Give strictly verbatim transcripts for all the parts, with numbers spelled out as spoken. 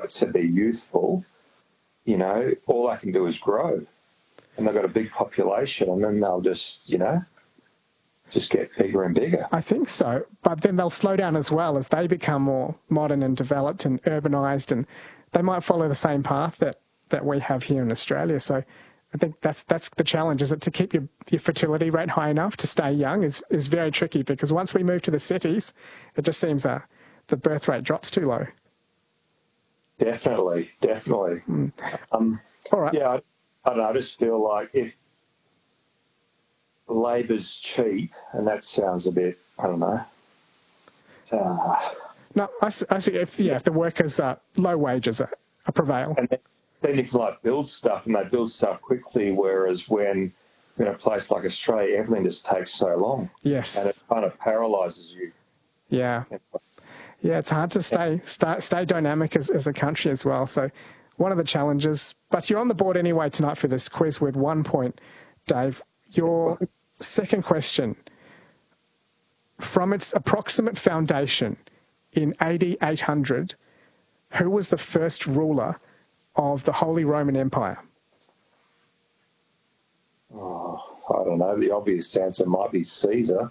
to be youthful, you know, all they can do is grow. And they've got a big population, and then they'll just, you know, just get bigger and bigger. I think so. But then they'll slow down as well as they become more modern and developed and urbanised, and they might follow the same path that, that we have here in Australia. So I think that's that's the challenge, is that to keep your, your fertility rate high enough to stay young is, is very tricky, because once we move to the cities, it just seems uh, the birth rate drops too low. Definitely, definitely. Mm. Um, All right. Yeah, I, I don't know, I just feel like if labour's cheap, and that sounds a bit, I don't know. Uh, no, I, I see. If, yeah, if the workers are low wages are, are prevail. And then, then you can like build stuff, and they build stuff quickly, whereas when in a place like Australia, everything just takes so long. Yes. And it kind of paralyses you. Yeah. Yeah, it's hard to stay stay, stay dynamic as, as a country as well. So one of the challenges, but you're on the board anyway tonight for this quiz with one point, Dave. Your second question, from its approximate foundation in A D eight hundred, who was the first ruler of the Holy Roman Empire? Oh, I don't know. The obvious answer might be Caesar.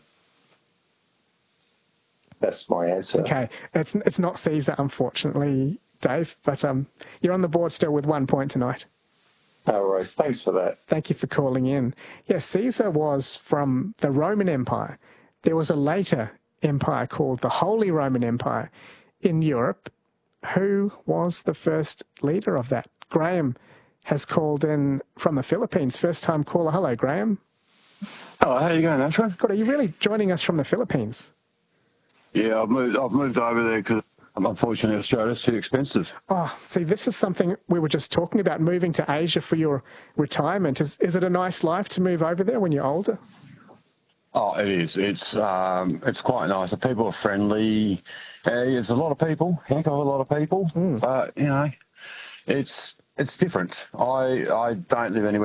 That's my answer. Okay, it's it's not Caesar, unfortunately, Dave, but um, you're on the board still with one point tonight. No worries. Thanks for that. Thank you for calling in. Yes, Caesar was from the Roman Empire. There was a later empire called the Holy Roman Empire in Europe. Who was the first leader of that? Graham has called in from the Philippines. First time caller. Hello, Graham. Hello, how are you going, Asher? God, are you really joining us from the Philippines? Yeah, I've moved. I've moved over there because unfortunately Australia's too expensive. Oh, see, this is something we were just talking about, moving to Asia for your retirement. Is is it a nice life to move over there when you're older? Oh, it is. It's um, it's quite nice. The people are friendly. Uh, there's a lot of people, heck of a lot of people. Mm. But you know, it's it's different. I I don't live anywhere